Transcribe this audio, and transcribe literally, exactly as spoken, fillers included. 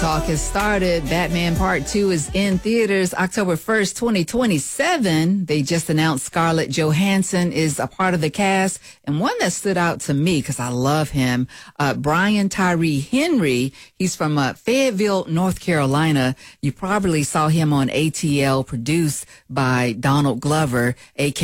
talk has started. Batman Part two is in theaters October first, twenty twenty-seven. They just announced Scarlett Johansson is a part of the cast. And one that stood out to me, because I love him, uh, Brian Tyree Henry. He's from uh, Fayetteville, North Carolina. You probably saw him on A T L, produced by Donald Glover, a k a.